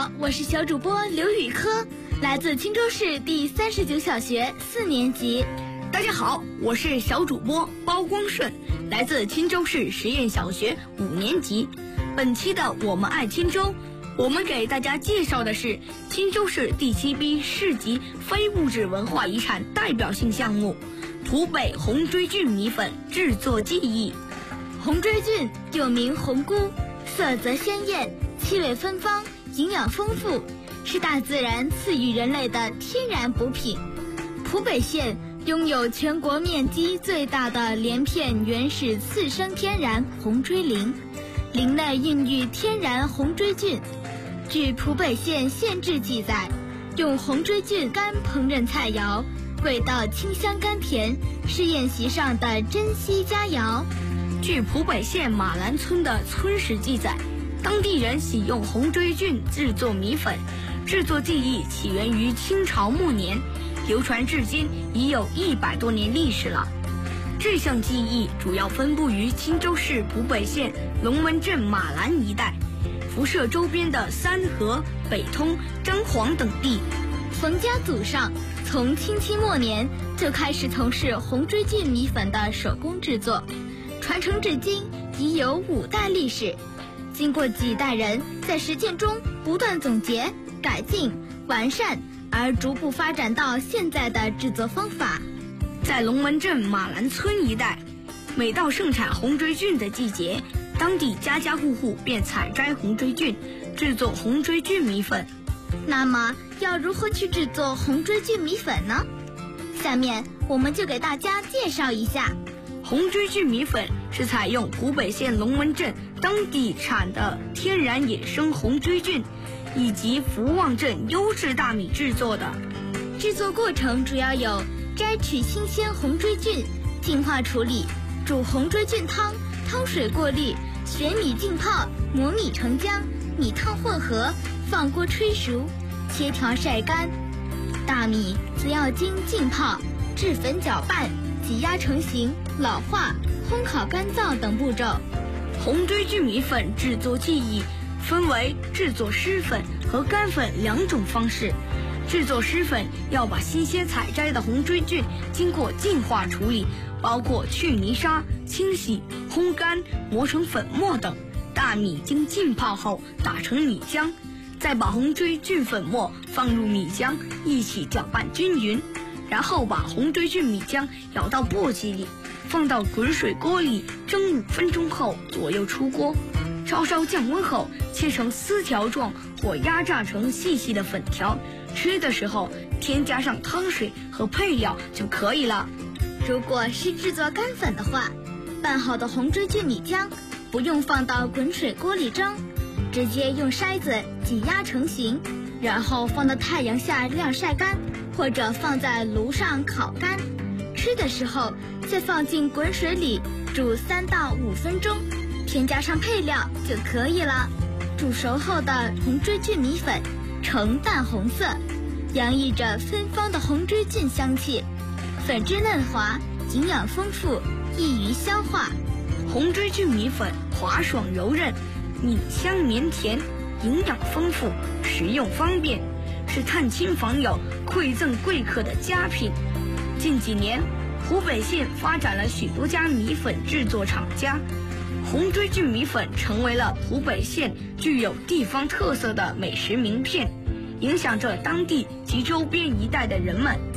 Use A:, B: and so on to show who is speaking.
A: 好，我是小主播刘雨珂，来自青州市第39小学4年级。
B: 大家好，我是小主播包光顺，来自青州市实验小学5年级。本期的我们爱青州，我们给大家介绍的是青州市第7批市级非物质文化遗产代表性项目湖北红锥菌米粉制作技艺。
A: 红锥菌又名红菇，色泽鲜艳，气味芬芳，营养丰富，是大自然赐予人类的天然补品。湖北县拥有全国面积最大的连片原始次生天然红锥林，林内孕育天然红锥菌。据湖北县县志记载，用红锥菌干烹饪菜肴，味道清香甘甜，是宴席上的珍稀佳肴。
B: 据湖北县马兰村的村史记载，当地人喜用红锥菌制作米粉，制作技艺起源于清朝末年，流传至今已有100多年历史了。这项技艺主要分布于青州市湖北县龙门镇马兰一带，辐射周边的三河、北通、张黄等地。
A: 冯家祖上从清期末年就开始从事红锥菌米粉的手工制作，传承至今已有5代历史。经过几代人在实践中不断总结、改进、完善，而逐步发展到现在的制作方法。
B: 在龙门镇马兰村一带，每到盛产红锥菌的季节，当地家家户户便采摘红锥菌，制作红锥菌米粉。
A: 那么要如何去制作红锥菌米粉呢？下面我们就给大家介绍一下。
B: 红锥菌米粉是采用湖北县龙门镇当地产的天然野生红锥菌以及福旺镇优质大米制作的。
A: 制作过程主要有摘取新鲜红锥菌，净化处理，煮红锥菌汤，汤水过滤，选米浸泡，磨米成浆，米汤混合，放锅吹熟，切条晒干。大米则要经浸泡、制粉搅拌、挤压成型、老化、烘烤干燥等步骤。
B: 红锥菌米粉制作技艺分为制作湿粉和干粉2种方式。制作湿粉要把新鲜采摘的红锥菌经过净化处理，包括去泥沙、清洗、烘干、磨成粉末等。大米经浸泡后打成米浆，再把红锥菌粉末放入米浆一起搅拌均匀，然后把红锥菌米浆舀到簸箕里，放到滚水锅里蒸5分钟后左右出锅，稍稍降温后切成丝条状或压榨成细细的粉条，吃的时候添加上汤水和配料就可以了。
A: 如果是制作干粉的话，拌好的红锥菌米浆不用放到滚水锅里蒸，直接用筛子挤压成型，然后放到太阳下晾晒干，或者放在炉上烤干。吃的时候再放进滚水里煮3到5分钟，添加上配料就可以了。煮熟后的红锥菌米粉呈淡红色，洋溢着芬芳的红锥菌香气，粉质嫩滑，营养丰富，易于消化。
B: 红锥菌米粉滑爽柔韧，米香绵甜，营养丰富，食用方便，是探亲访友、馈赠贵客的佳品。近几年，湖北县发展了许多家米粉制作厂家，红锥菌米粉成为了湖北县具有地方特色的美食名片，影响着当地及周边一带的人们。